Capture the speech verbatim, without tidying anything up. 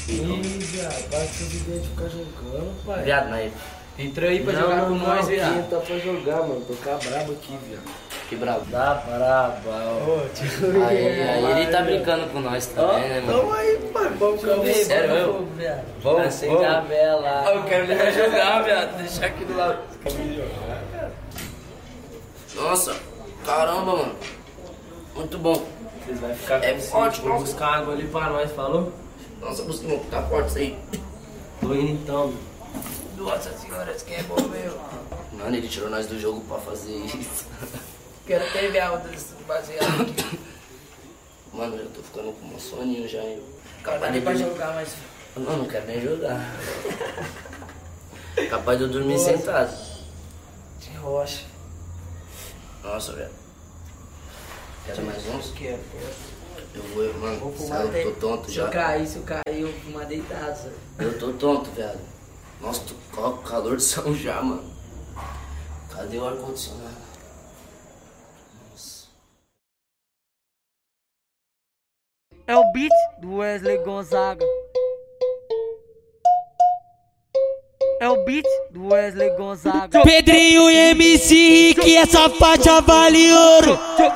Ih, viado, para que você ideia de ficar jogando, pai. Viado, mas Entrou aí pra não, jogar não, com não, nós, viado. Quem tá pra jogar, mano? Tô com a braba aqui, viado. que brabo. Dá braba, ó. Ô, tio. Aí, aí ele tá brincando com nós também, né, mano? Toma aí, pai. Vamos comer. Sério, eu? Vamos, Acender a vamos. vela. Eu quero ver jogar, viado. Deixar aqui do lado. Nossa, caramba, mano. Muito bom. Vocês vão ficar É com forte, Vou nossa. buscar água ali pra nós, falou? Nossa, busca, tá forte isso aí. Tô indo então. Nossa senhora, isso que é bom, meu. Mano, ele tirou nós do jogo pra fazer isso. Quero ter viado desse baseado aqui. Mano, eu já tô ficando com um soninho já, hein? Capaz de pra jogar, mas. Não, não quero nem jogar. Capaz de eu dormir sentado. De rocha. Nossa, velho. Quer mais uns? Quero, Eu vou, eu- mano, Vou sabe, fumar eu até. tô tonto Se já. eu cair, se eu cair, eu vou fumar deitado, sabe? Eu tô tonto, velho. Nossa, tô com o calor de São já, mano. Cadê o ar-condicionado? Nossa. É o beat do Wesley Gonzaga. É o beat do Wesley Gonzaga. Pedrinho e M C Rick, essa faixa vale ouro.